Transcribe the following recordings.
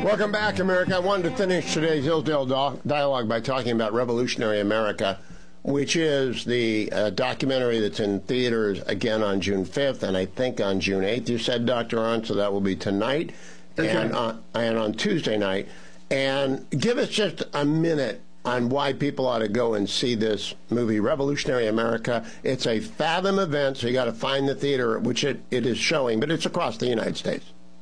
Welcome back, America. I wanted to finish today's Hillsdale Dialogue by talking about Revolutionary America, which is the documentary that's in theaters again on June 5th and I think on June 8th, you said, Dr. Arndt, so that will be tonight and on Tuesday night. And give us just a minute on why people ought to go and see this movie, Revolutionary America. It's a Fathom event, so you got to find the theater, which it is showing, but it's across the United States.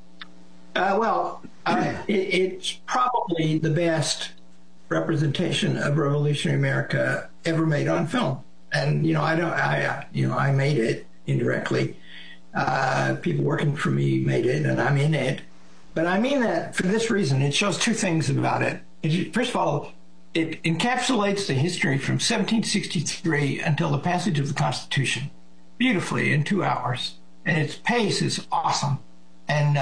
It's probably the best representation of Revolutionary America ever made on film. And, I made it indirectly. People working for me made it, and I'm in it. But I mean that for this reason. It shows two things about it. First of all, it encapsulates the history from 1763 until the passage of the Constitution beautifully in 2 hours. And its pace is awesome. And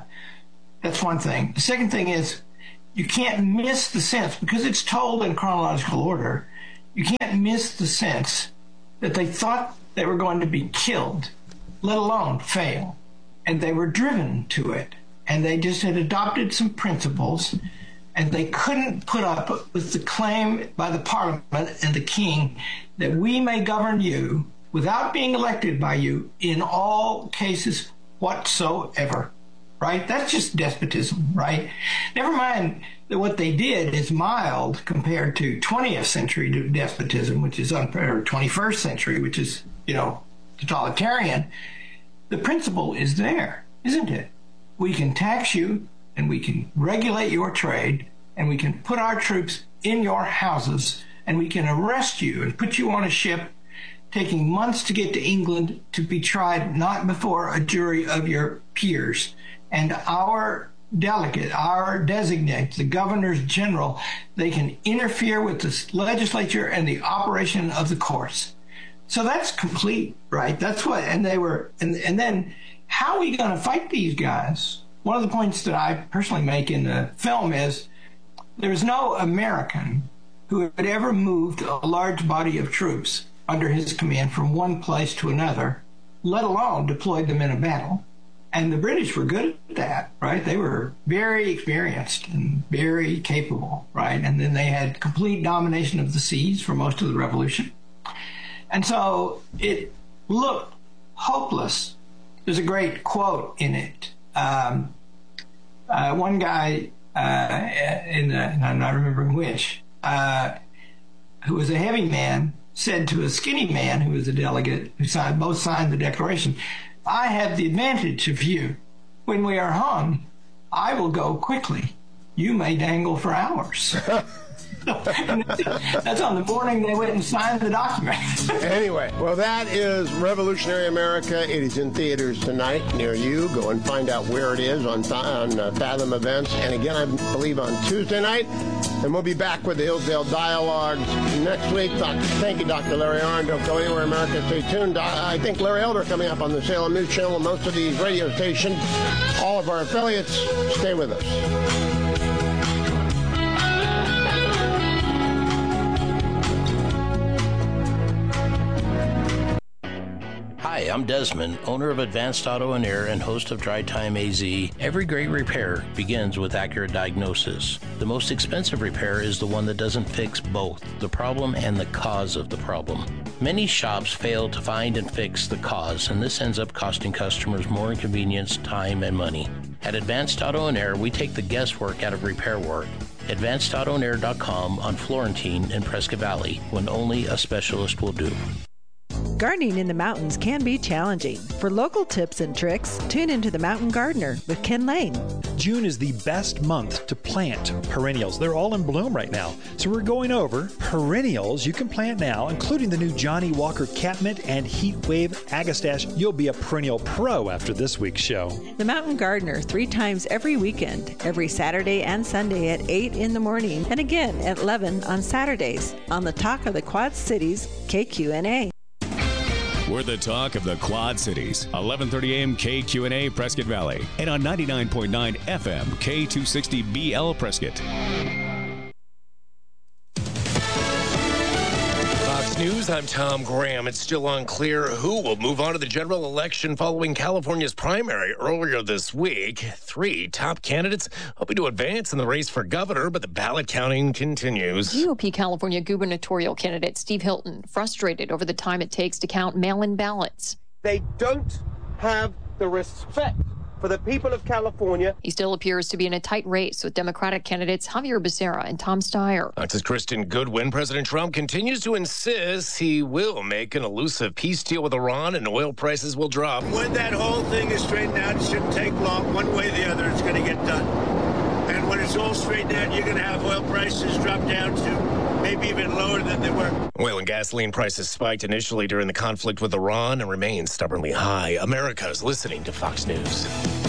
that's one thing. The second thing is you can't miss the sense, because it's told in chronological order, you can't miss the sense that they thought they were going to be killed, let alone fail. And they were driven to it. And they just had adopted some principles, and they couldn't put up with the claim by the Parliament and the King that we may govern you without being elected by you in all cases whatsoever, right? That's just despotism, right? Never mind that what they did is mild compared to 20th century despotism, which is unfair, 21st century, which is, totalitarian. The principle is there, isn't it? We can tax you, and we can regulate your trade, and we can put our troops in your houses, and we can arrest you and put you on a ship taking months to get to England to be tried not before a jury of your peers. And our delegate, our designate, the governors general, they can interfere with the legislature and the operation of the courts. So that's complete, right? That's what, and then how are we going to fight these guys? One of the points that I personally make in the film is there's no American who had ever moved a large body of troops under his command from one place to another, let alone deployed them in a battle. And the British were good at that, right? They were very experienced and very capable, right? And then they had complete domination of the seas for most of the revolution. And so it looked hopeless. There's a great quote in it. One guy, I'm not remembering which, who was a heavy man, said to a skinny man who was a delegate, who both signed the Declaration, I have the advantage of you. When we are hung, I will go quickly. You may dangle for hours. That's on the morning they went and signed the document. Anyway, well, that is Revolutionary America. It is in theaters tonight near you. Go and find out where it is on Fathom Events. And again, I believe on Tuesday night. And we'll be back with the Hillsdale Dialogues next week. Thank you, Dr. Larry Arndt. Don't go anywhere, America. Stay tuned. I think Larry Elder coming up on the Salem News Channel, most of these radio stations, all of our affiliates. Stay with us. Hi, I'm Desmond, owner of Advanced Auto and Air and host of Dry Time AZ. Every great repair begins with accurate diagnosis. The most expensive repair is the one that doesn't fix both the problem and the cause of the problem. Many shops fail to find and fix the cause, and this ends up costing customers more inconvenience, time, and money. At Advanced Auto and Air, we take the guesswork out of repair work. AdvancedAutoandAir.com on Florentine in Prescott Valley, when only a specialist will do. Gardening in the mountains can be challenging. For local tips and tricks, tune into The Mountain Gardener with Ken Lane. June is the best month to plant perennials. They're all in bloom right now. So we're going over perennials you can plant now, including the new Johnny Walker Catmint and Heatwave Agastache. You'll be a perennial pro after this week's show. The Mountain Gardener, 3 times every weekend, every Saturday and Sunday at 8 in the morning, and again at 11 on Saturdays, on the Talk of the Quad Cities, KQNA. We're the talk of the Quad Cities, 1130 AM KQNA Prescott Valley, and on 99.9 FM K260BL Prescott. News, I'm Tom Graham. It's still unclear who will move on to the general election following California's primary earlier this week. 3 top candidates hoping to advance in the race for governor, but the ballot counting continues. GOP California gubernatorial candidate Steve Hilton frustrated over the time it takes to count mail-in ballots. They don't have the respect for the people of California. He still appears to be in a tight race with Democratic candidates Javier Becerra and Tom Steyer. Fox's Kristen Goodwin. President Trump continues to insist he will make an elusive peace deal with Iran and oil prices will drop. When that whole thing is straightened out, it shouldn't take long. One way or the other, it's going to get done. And when it's all straightened out, you're going to have oil prices drop down to maybe even lower than they were. Oil and gasoline prices spiked initially during the conflict with Iran and remain stubbornly high. America is listening to Fox News.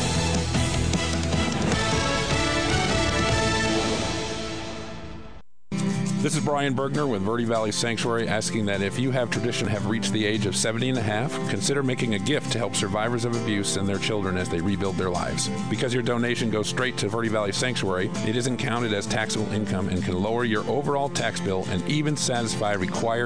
This is Brian Bergner with Verde Valley Sanctuary asking that if you have tradition have reached the age of 70 and a half, consider making a gift to help survivors of abuse and their children as they rebuild their lives. Because your donation goes straight to Verde Valley Sanctuary, it isn't counted as taxable income and can lower your overall tax bill and even satisfy required